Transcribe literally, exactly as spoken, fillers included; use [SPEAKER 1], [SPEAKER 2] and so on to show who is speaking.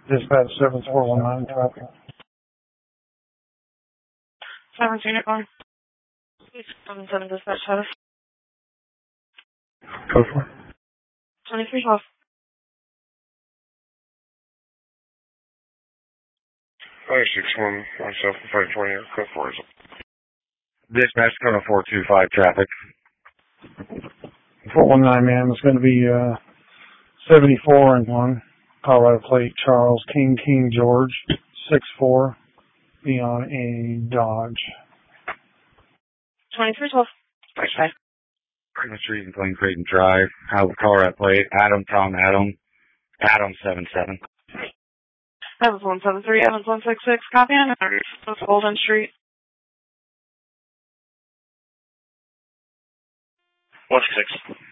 [SPEAKER 1] Dispatch seven four one nine traffic.
[SPEAKER 2] seven unit one. seven seven dispatch status.
[SPEAKER 1] Go for it.
[SPEAKER 2] twenty-three twelve.
[SPEAKER 3] five six one, myself, five twenty, go for it.
[SPEAKER 4] Dispatch Dakota four two five traffic.
[SPEAKER 1] four one nine, ma'am. It's going to be uh, seventy-four and one. Colorado plate, Charles King King George, six four. Be on a Dodge.
[SPEAKER 2] twenty-three twelve. Bye.
[SPEAKER 4] Creighton Street and Plain Creighton Drive. Colorado plate, Adam Tom Adam. Adam seven seven.
[SPEAKER 2] That was one seven three, Evans one six six. Copy on that's Golden Street.
[SPEAKER 3] one six six.